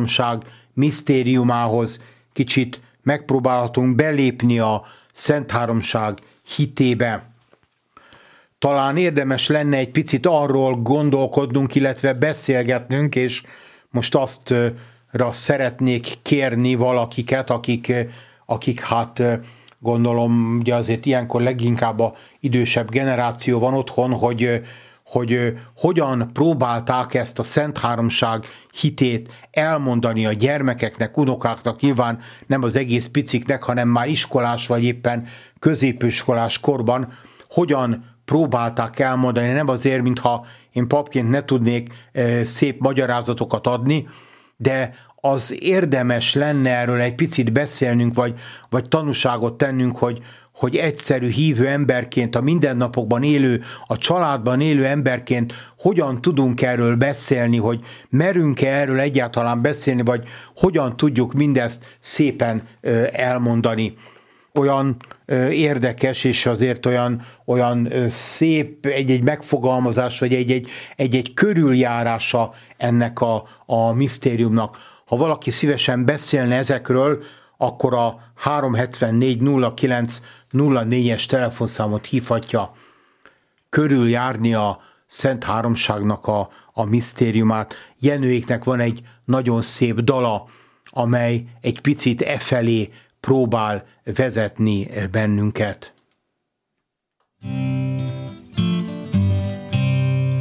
Háromság misztériumához kicsit megpróbálhatunk belépni a Szent Háromság hitébe. Talán érdemes lenne egy picit arról gondolkodnunk, illetve beszélgetnünk, és most aztra szeretnék kérni valakiket, akik hát gondolom, ugye azért ilyenkor leginkább a idősebb generáció van otthon, hogy hogyan próbálták ezt a Szent Háromság hitét elmondani a gyermekeknek, unokáknak, nyilván nem az egész piciknek, hanem már iskolás vagy éppen középiskolás korban, hogyan próbálták elmondani, nem azért, mintha én papként ne tudnék szép magyarázatokat adni, de az érdemes lenne erről egy picit beszélnünk, vagy tanúságot tennünk, hogy egyszerű hívő emberként, a mindennapokban élő, a családban élő emberként hogyan tudunk erről beszélni, hogy merünk-e erről egyáltalán beszélni, vagy hogyan tudjuk mindezt szépen elmondani. Olyan érdekes, és azért olyan szép egy megfogalmazás, vagy egy körüljárása ennek a misztériumnak. Ha valaki szívesen beszélne ezekről, akkor a 374-09-04-es telefonszámot hívhatja. Körüljárni a Szent Háromságnak a misztériumát. Jenőéknek van egy nagyon szép dala, amely egy picit efelé próbál vezetni bennünket.